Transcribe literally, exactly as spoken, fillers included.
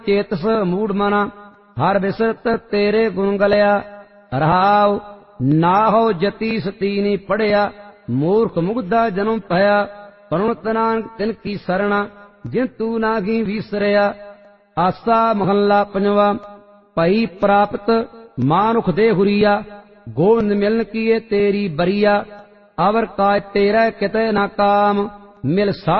ਚੇਤਸ ਮੂੜ ਮਨਾ, ਹਰ ਬਿਸਰਤ ਤੇਰੇ ਗੁਣ ਗਲਿਆ। ਰਹਾਉ ਨਾਹੋ ਜਤੀ ਸਤੀ ਨੀ ਪੜਿਆ, ਮੂਰਖ ਮੁਗਧਾ ਜਨਮ ਭਇਆ। ਪਰਮਤ ਨਾਨਕ ਤਿਨ ਕੀ ਸਰਣਾ, ਜਿਨ ਤੂ ਨਾਗੀ ਵੀਸਰਿਆ। ਆਸਾ ਮਹੱਲਾ ਪੰਜਵਾ। ਭਈ ਪ੍ਰਾਪਤ ਮਾਨੁਖ ਦੇ ਹੁਰੀਆ, ਗੋਬਿੰਦ ਮਿਲਨ ਕੀਏ ਤੇਰੀ ਬਰੀਆ। ਅਵਰ ਕਾਜ ਤੇਰਾ ਕਿਤੇ ਨਾ ਕਾਮ, ਮਿਲ